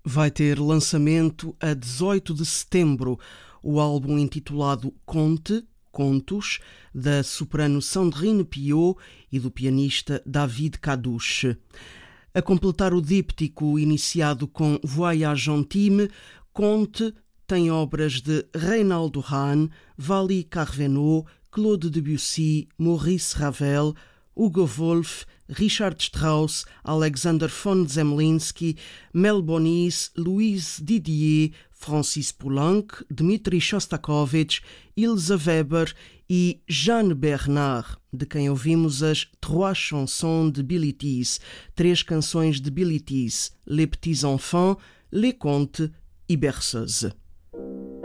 Vai ter lançamento a 18 de setembro. O álbum intitulado Contos, da soprano Sandrine Piot e do pianista David Cadouche. A completar o díptico iniciado com Voyage intime, Conte tem obras de Reynaldo Hahn, Wally Carreneau, Claude Debussy, Maurice Ravel, Hugo Wolf, Richard Strauss, Alexander von Zemlinsky, Mel Bonis, Louise Didier, Francis Poulenc, Dmitri Shostakovich, Ilse Weber e Jeanne Bernard, de quem ouvimos as Trois chansons de Bilitis, 3 canções de Bilitis, Les Petits Enfants, Les Contes e Berceuse.